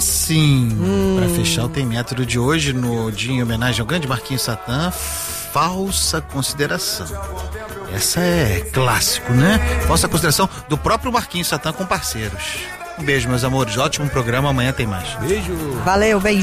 assim, para fechar o Tem Método de hoje, no dia em homenagem ao grande Marquinhos Satã, falsa consideração. Essa é clássico, né? Falsa consideração do próprio Marquinhos Satã com parceiros. Um beijo, meus amores. Ótimo programa. Amanhã tem mais. Beijo. Valeu, beijo.